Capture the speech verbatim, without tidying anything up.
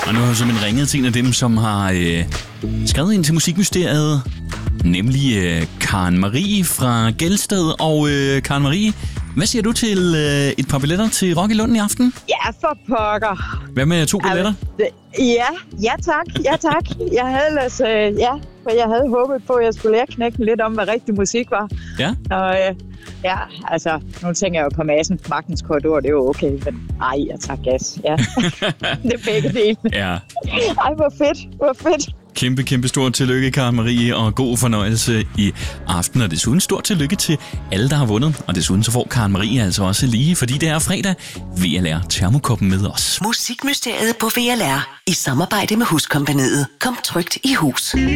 Og nu har jeg simpelthen ringet til en af dem, som har øh, skrevet ind til Musikmysteriet, nemlig øh, Karen Marie fra Gelsted. Og øh, Karen Marie, hvad siger du til øh, et par billetter til Rock i Lunden i aften? Ja, for pokker. Hvad med to billetter? Ja, ja tak, ja tak. Jeg havde ellers, øh, ja, for jeg havde håbet på, at jeg skulle lære knækken lidt om, hvad rigtig musik var. Ja? Og øh, ja, altså, nu tænker jeg jo på massen. Magtens Korridor, det er jo okay, men ej, jeg tager gas, ja. Det er begge dele. Ja. Ej, hvor fedt, hvor fedt. Kæmpe, kæmpe stort tillykke, Karen Marie, og god fornøjelse i aften. Og desuden stort tillykke til alle, der har vundet. Og desuden så får Karen Marie altså også lige, fordi det er fredag, V L R Termokoppen med os. Musikmysteriet på V L R i samarbejde med Huskompagniet. Kom trygt i hus.